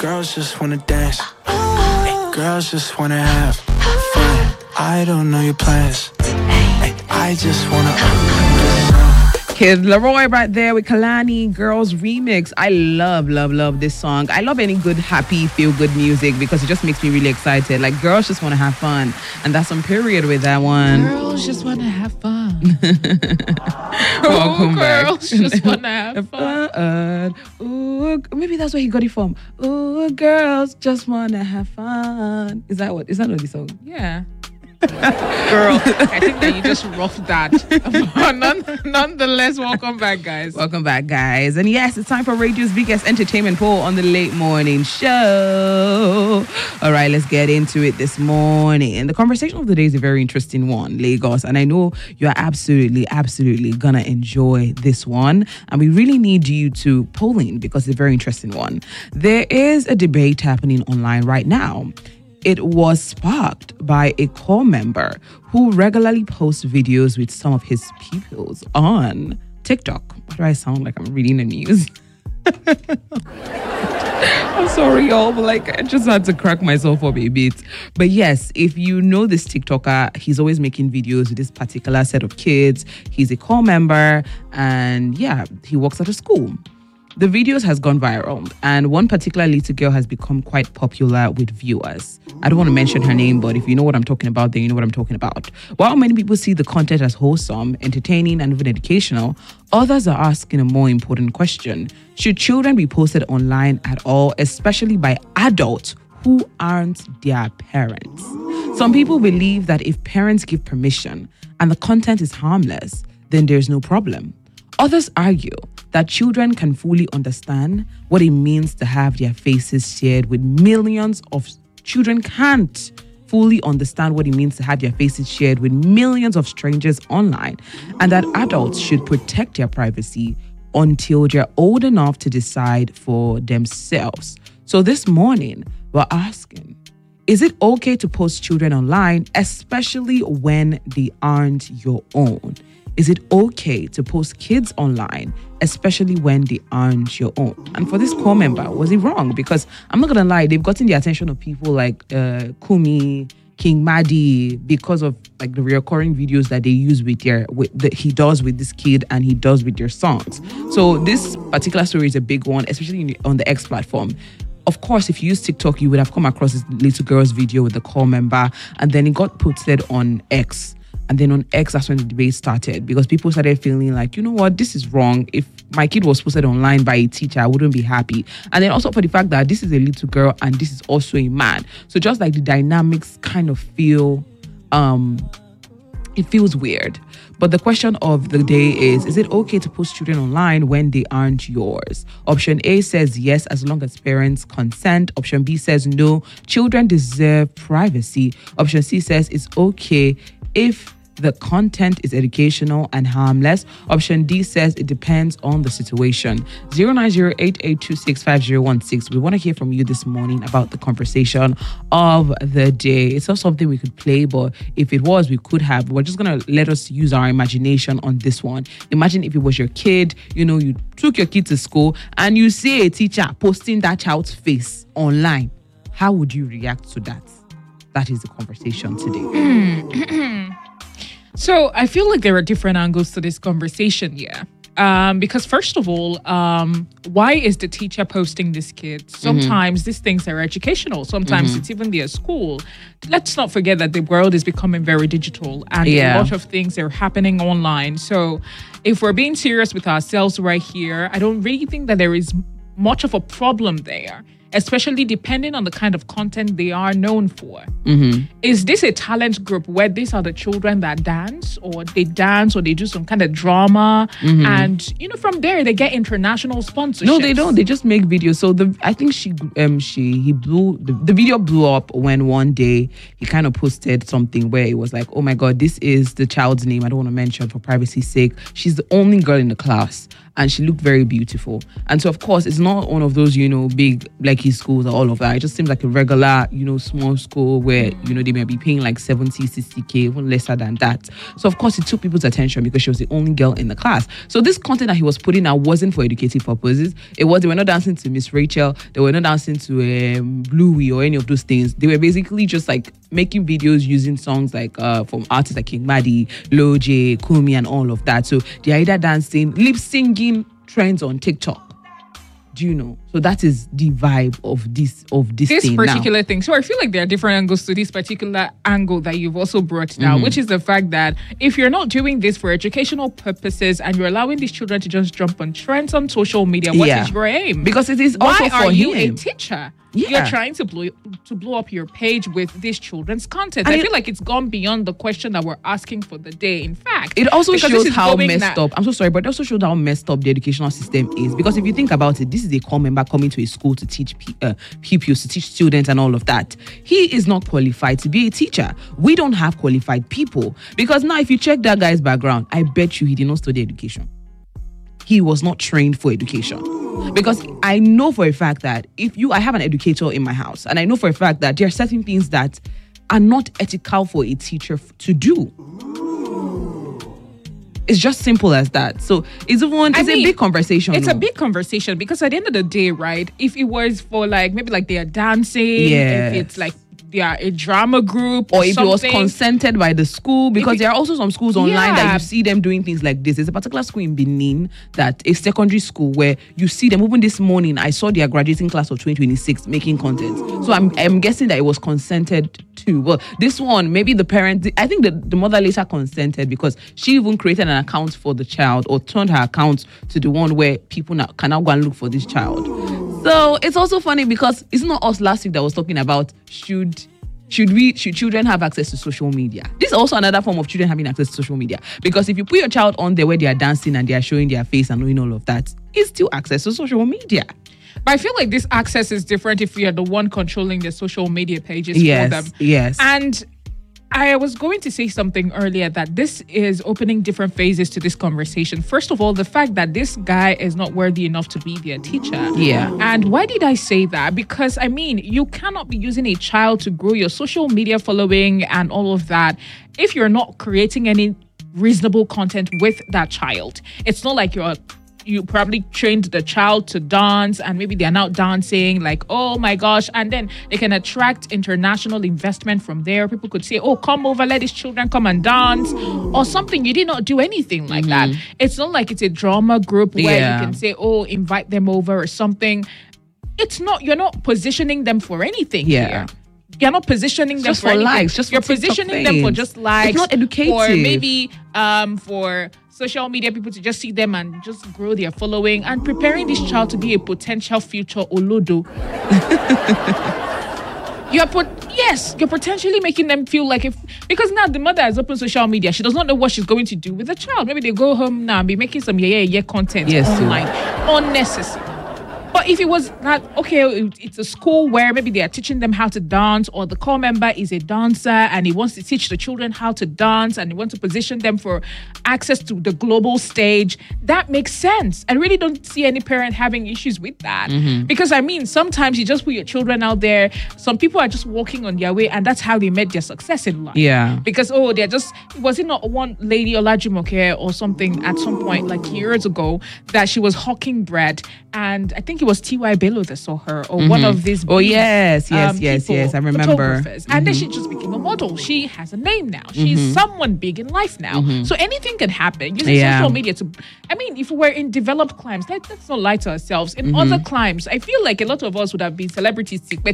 Girls just wanna dance. Girls just wanna have fun. I don't know your plans. I just wanna Kid Leroy right there with Kalani Girls Remix. I love this song. I love any good, happy, feel-good music because it just makes me really excited. Like, girls just want to have fun. And that's on period with that one. Girls just want to have fun. Welcome back. Girls just want to have fun. Ooh, maybe that's where he got it from. Ooh, girls just want to have fun. Is that what the song? Yeah. Girl, I think that you just roughed that. Nonetheless, welcome back, guys. Welcome back, guys. And yes, it's time for Radio's biggest entertainment poll on the late morning show. All right, let's get into it this morning. And the conversation of the day is a very interesting one, Lagos. And I know you're absolutely gonna enjoy this one. And we really need you to poll in because it's a very interesting one. There is a debate happening online right now. It was sparked by a core member who regularly posts videos with some of his pupils on TikTok. Why do I sound like I'm reading the news? I'm sorry, y'all, but I just had to crack myself up a bit. But yes, if you know this TikToker, he's always making videos with this particular set of kids. He's a core member and yeah, he works at a school. The videos has gone viral and one particular little girl has become quite popular with viewers. I don't want to mention her name, but if you know what I'm talking about, then you know what I'm talking about. While many people see the content as wholesome, entertaining, and even educational, others are asking a more important question. Should children be posted online at all, especially by adults who aren't their parents? Some people believe that if parents give permission and the content is harmless, then there's no problem. Others argue that children can fully understand what it means to have their faces shared with millions of children can't fully understand what it means to have their faces shared with millions of strangers online, and that adults should protect their privacy until they're old enough to decide for themselves. So this morning, we're asking, is it okay to post children online, especially when they aren't your own? Is it okay to post kids online, especially when they aren't your own? And for this core member, was he wrong? Because I'm not going to lie, they've gotten the attention of people like Kumi, King Madi, because of the recurring videos that they use that he does with this kid and he does with their songs. So this particular story is a big one, especially on the X platform. Of course, if you use TikTok, you would have come across this little girl's video with the core member, and then it got posted on X. And then on X, that's when the debate started because people started feeling like, you know what, this is wrong. If my kid was posted online by a teacher, I wouldn't be happy. And then also for the fact that this is a little girl and this is also a man. So just like the dynamics kind of feel, it feels weird. But the question of the day is it okay to post children online when they aren't yours? Option A says yes, as long as parents consent. Option B says no, children deserve privacy. Option C says it's okay if the content is educational and harmless. Option D says it depends on the situation. 09088265016. We want to hear from you this morning about the conversation of the day. It's not something we could play, but if it was, we could have. We're just going to let us use our imagination on this one. Imagine if it was your kid, you took your kid to school and you see a teacher posting that child's face online. How would you react to that? That is the conversation today. So I feel like there are different angles to this conversation, yeah. Because first of all, why is the teacher posting this kid? Sometimes these things are educational. Sometimes it's even their school. Let's not forget that the world is becoming very digital and a lot of things are happening online. So if we're being serious with ourselves right here, I don't really think that there is much of a problem there, especially depending on the kind of content they are known for. Is this a talent group where these are the children that dance or they do some kind of drama and from there they get international sponsorships? No, they don't. They just make videos. So I think the video blew up when one day he kind of posted something where it was like, oh my God, this is the child's name. I don't want to mention for privacy's sake. She's the only girl in the class and she looked very beautiful. And so of course it's not one of those, big, like Lekki schools or all of that. It just seems like a regular, small school where, they may be paying like 70, 60K, even lesser than that. So of course it took people's attention because she was the only girl in the class. So this content that he was putting out wasn't for educative purposes. They were not dancing to Miss Rachel. They were not dancing to Bluey or any of those things. They were basically just like making videos using songs like from artists like King Madi, Lil J, Kumi, and all of that. So they're either dancing, lip singing trends on TikTok. Do you know? So that is the vibe of this thing particular now. thing. So I feel like there are different angles to this particular angle that you've also brought now, which is the fact that if you're not doing this for educational purposes and you're allowing these children to just jump on trends on social media, what is your aim? Because it is also Why for are you him. a teacher? Yeah. You're trying to blow up your page with these children's content. I feel like it's gone beyond the question that we're asking for the day. In fact, it also because shows this is how going messed up. I'm so sorry, but it also shows how messed up the educational system is. Because if you think about it, this is a core member coming to a school to teach pupils, to teach students, and all of that. He is not qualified to be a teacher. We don't have qualified people. Because now, if you check that guy's background, I bet you he did not study education. He was not trained for education. Because I know for a fact that I have an educator in my house, and I know for a fact that there are certain things that are not ethical for a teacher to do. It's just simple as that. So it's a big conversation. It's a big conversation because at the end of the day, right? If it was for maybe they are dancing, if it's like they are a drama group or if something. it was consented by the school, because there are also some schools online that you see them doing things like this. There's a particular school in Benin, that a secondary school, where you see them. Even this morning, I saw their graduating class of 2026 making content. So I'm guessing that it was consented to. Well, this one, maybe the parent, I think the mother later consented because she even created an account for the child, or turned her account to the one where people can now go and look for this child. So it's also funny because it's not us last week that was talking about should children have access to social media. This is also another form of children having access to social media, because if you put your child on there where they are dancing and they are showing their face and doing all of that, it's still access to social media. But I feel like this access is different if you're the one controlling the social media pages for them. Yes. And I was going to say something earlier that this is opening different phases to this conversation. First of all, the fact that this guy is not worthy enough to be their teacher. Yeah. And why did I say that? Because, you cannot be using a child to grow your social media following and all of that if you're not creating any reasonable content with that child. It's not like you probably trained the child to dance and maybe they're now dancing like, oh my gosh, and then they can attract international investment from there. People could say, oh, come over, let these children come and dance or something. You did not do anything like that. It's not like it's a drama group where you can say, oh, invite them over or something. It's not, you're not positioning them for anything here. You're not positioning them just for likes. You're positioning them for just likes. It's not educative. Or maybe for social media people to just see them and just grow their following, and preparing this child to be a potential future Olodo. You're potentially making them feel like because now the mother has opened social media, she does not know what she's going to do with the child. Maybe they go home now and be making some content online. Unnecessary. But if it was not, it's a school where maybe they are teaching them how to dance, or the core member is a dancer and he wants to teach the children how to dance and he wants to position them for access to the global stage, that makes sense. I really don't see any parent having issues with that. Because sometimes you just put your children out there. Some people are just walking on their way and that's how they met their success in life. Yeah. Because, was it not one lady, Olajumoke or something at some point like years ago, that she was hawking bread, and I think it was T.Y. Bello that saw her, or one of these people, yes, I remember. And then she just became a model. She has a name now. She's someone big in life now. So anything can happen using social media to, if we're in developed climes, let's not lie to ourselves. In other climes, I feel like a lot of us would have been celebrities, but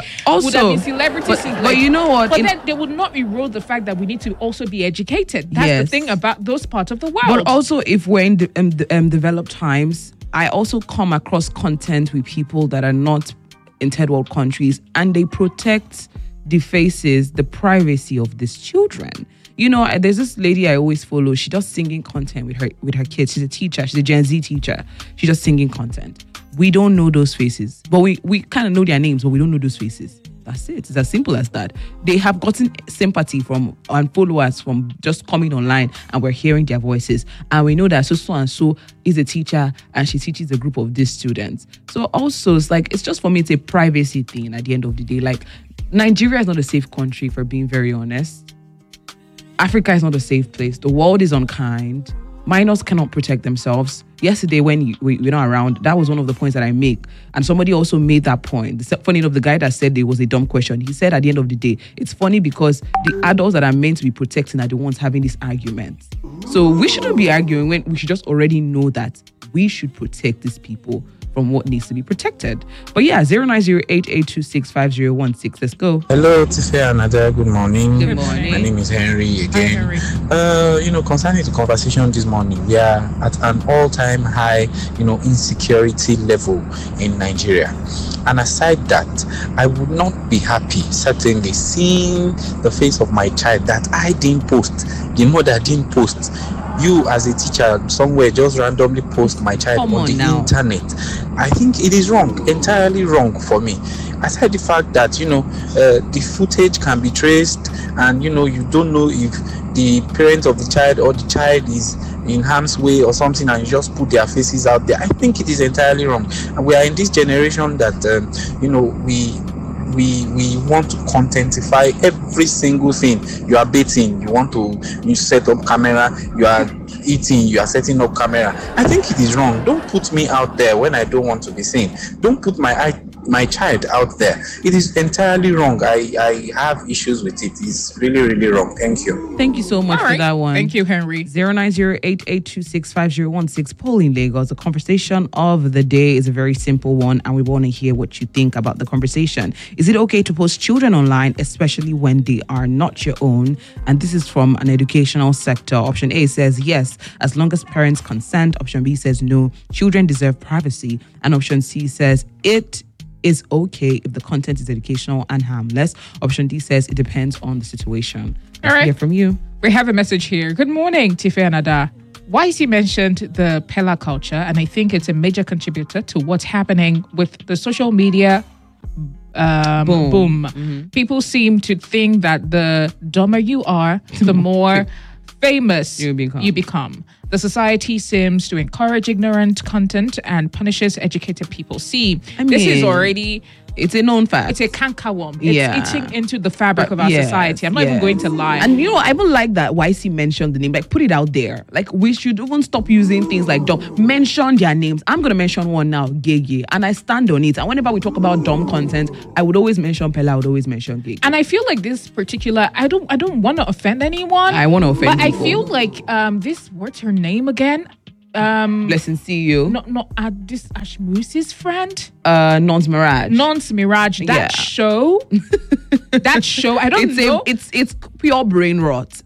you know what? But then they would not erode the fact that we need to also be educated. That's the thing about those parts of the world. But also, if we're in developed times, I also come across content with people that are not in third world countries, and they protect the privacy of these children. There's this lady I always follow. She does singing content with her kids. She's a teacher. She's a Gen Z teacher. She does singing content. We don't know those faces, but we kind of know their names, but we don't know those faces. That's it. It's as simple as that. They have gotten sympathy from and followers from just coming online, and we're hearing their voices. And we know that so and so is a teacher and she teaches a group of these students. So also it's just for me, it's a privacy thing at the end of the day. Like, Nigeria is not a safe country, for being very honest. Africa is not a safe place. The world is unkind. Minors cannot protect themselves. Yesterday, when we're not around, that was one of the points that I make. And somebody also made that point. Funny enough, the guy that said it was a dumb question, he said at the end of the day, it's funny because the adults that are meant to be protecting are the ones having this argument. So we shouldn't be arguing when we should just already know that we should protect these people from what needs to be protected. But yeah, 0908826516. Let's go. Hello, Tife and Ada. Good morning. Good morning. My name is Henry again. Hi, Henry. Concerning the conversation this morning, we are at an all-time high, insecurity level in Nigeria. And aside that, I would not be happy, certainly, seeing the face of my child that I didn't post, the mother didn't post. You as a teacher somewhere just randomly post my child on the internet. I think it is wrong, entirely wrong for me. Aside the fact that the footage can be traced, and you don't know if the parent of the child or the child is in harm's way or something, and you just put their faces out there. I think it is entirely wrong. And we are in this generation that we want to contentify every single thing. You are bathing, you set up camera, you are eating, you are setting up camera. I think it is wrong. Don't put me out there when I don't want to be seen. Don't put my child out there. It is entirely wrong. I have issues with it. It's really, really wrong. Thank you. Thank you so much for that one. Thank you, Henry. 0908826516. Polling Lagos. The conversation of the day is a very simple one, and we want to hear what you think about the conversation. Is it okay to post children online, especially when they are not your own? And this is from an educational sector. Option A says yes, as long as parents consent. Option B says no, children deserve privacy. And option C says it is okay if the content is educational and harmless. Option D says it depends on the situation. Let's hear from you. We have a message here. Good morning, Tife and Ada. YC mentioned the Pella culture, and I think it's a major contributor to what's happening with the social media boom. Mm-hmm. People seem to think that the dumber you are, the more famous you become. The society seems to encourage ignorant content and punishes educated people. See, this is already... It's a known fact. It's a cankerworm. It's eating into the fabric of our society. I'm not even going to lie. And I even like that YC mentioned the name. Like, put it out there. Like, we should even stop using things like dumb. Mention their names. I'm going to mention one now, Gege. And I stand on it. And whenever we talk about dumb content, I would always mention Pella. I would always mention Gege. And I feel like this particular, I don't want to offend anyone. I want to offend people. But I feel like what's her name again? Blessing CEO. Not this Ashmusi's friend. Nons Mirage. That show. That show. I don't know. It's pure brain rot.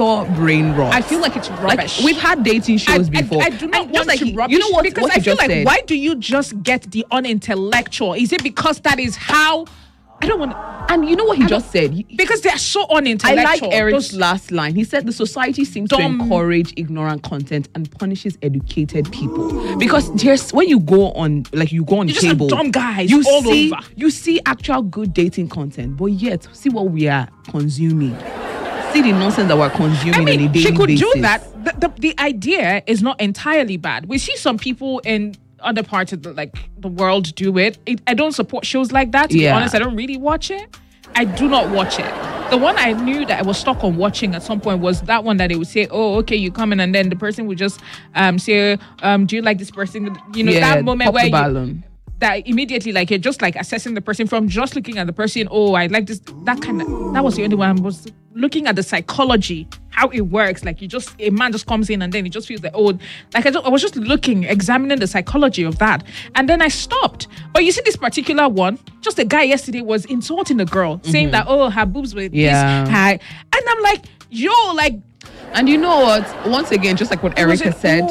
I feel like it's rubbish. Like, we've had dating shows before. I do not want to rubbish. You know what? Because I feel like, why do you just get the unintellectual? Is it because that is how? I don't want. And you know what he just said? Because they are so unintellectual. I like Eric's last line. He said the society seems to encourage ignorant content and punishes educated people. Because when you go on cable, just have dumb guys over. You see actual good dating content, but yet see what we are consuming. See the nonsense that we're consuming on a daily basis. She could do that. The idea is not entirely bad. We see some people in other parts of the world do it. I don't support shows like that. To be honest, I don't really watch it. I do not watch it. The one I knew that I was stuck on watching at some point was that one that they would say, "Oh, okay, you come in," and then the person would just say, "Do you like this person?" That moment where that immediately, you're just assessing the person from just looking at the person. Oh, I like this. That was the only one I was looking at the psychology, how it works. A man just comes in and then he just feels I was just examining the psychology of that. And then I stopped. But you see this particular one, just a guy yesterday was insulting a girl, saying that, her boobs were this high. And I'm like, and you know what? Once again, just like what Erica said,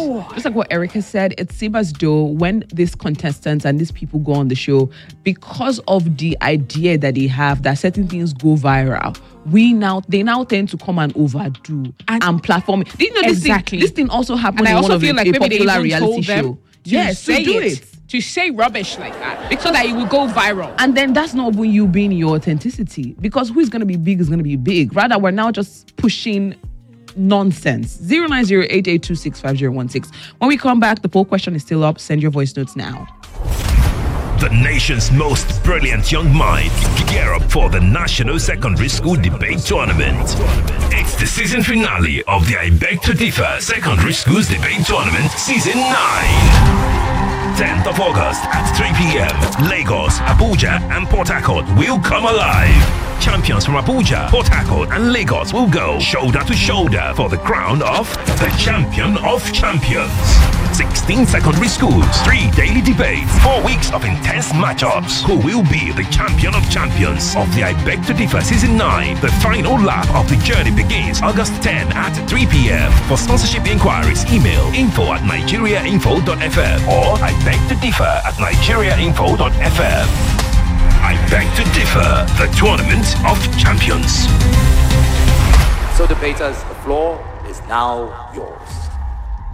it seems as though when these contestants and these people go on the show, because of the idea that they have that certain things go viral, they now tend to come and overdo and platform it. Did you know this thing also happened in one of a popular reality show? Yes, to do it. to say rubbish like that so that it will go viral. And then that's not even you being your authenticity, because who is going to be big is going to be big. Rather, we're now just pushing nonsense. 09088265016. When we come back, the poll question is still up. Send your voice notes now. The nation's most brilliant young minds gear up for the National Secondary School Debate Tournament. It's the season finale of the I Beg to Differ Secondary Schools Debate Tournament Season 9. 10th of August at 3 p.m. Lagos, Abuja, and Port Harcourt will come alive. Champions from Abuja, Port Harcourt, and Lagos will go shoulder to shoulder for the crown of the Champion of Champions. 16 secondary schools, 3 daily debates, 4 weeks of intense matchups. Who will be the Champion of Champions of the I Beg to Differ Season 9? The final lap of the journey begins August 10 at 3 p.m. For sponsorship inquiries, email info@nigeriainfo.fm or I beg to differ @nigeriainfo.fm. I Beg to Differ, the Tournament of Champions. So debaters, the floor is now yours.